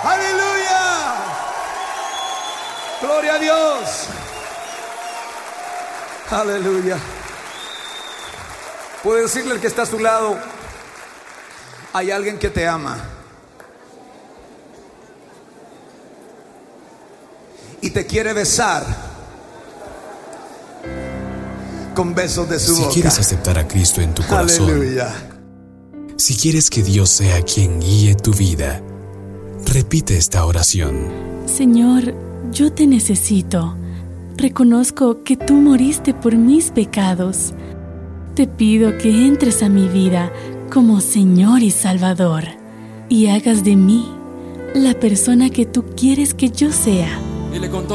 Aleluya. Gloria a Dios. Aleluya. Puede decirle al que está a su lado: hay alguien que te ama y te quiere besar con besos de su boca. Si quieres aceptar a Cristo en tu corazón, aleluya, si quieres que Dios sea quien guíe tu vida, repite esta oración. Señor, yo te necesito. Reconozco que tú moriste por mis pecados. Te pido que entres a mi vida como Señor y Salvador y hagas de mí la persona que tú quieres que yo sea. Dile con todo.